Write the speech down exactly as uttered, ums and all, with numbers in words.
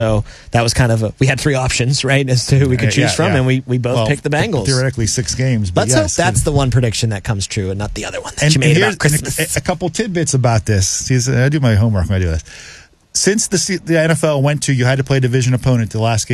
So that was kind of a, we had three options, right, as to who we could choose yeah, from, yeah. and we, we both well, picked the Bengals. Theoretically, six games. But Let's yes, hope that's the one prediction that comes true and not the other one that and, you made and about Christmas. A, a couple tidbits about this. See, I do my homework when I do this. Since the, the N F L went to, you had to play a division opponent the last game.